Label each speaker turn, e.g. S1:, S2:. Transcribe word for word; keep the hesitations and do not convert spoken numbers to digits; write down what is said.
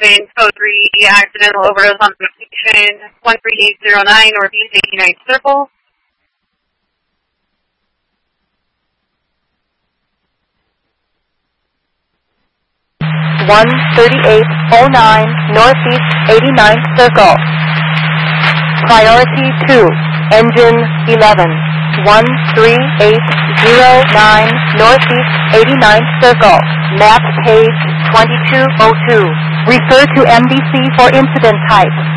S1: seven, code three, accidental overdose on location, one three eight zero nine, Northeast eighty-ninth Circle.
S2: one thirty-eight oh nine, Northeast eighty-ninth Circle. Priority two, engine eleven, one three eight zero nine, Northeast eighty-ninth Circle. Map page twenty-two oh two. Refer to M D C for incident type.